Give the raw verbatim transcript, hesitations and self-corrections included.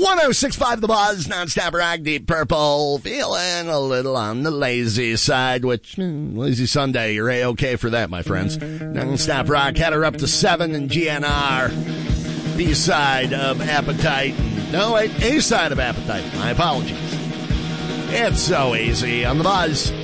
one oh six point five The Buzz, non-stop rock, Deep Purple, feeling a little on the lazy side, which, mm, lazy Sunday, you're A-okay for that, my friends. Non-stop rock had her up to seven in G N R. B-side of Appetite. No, wait, A-side of Appetite. My apologies. It's so easy on The Buzz.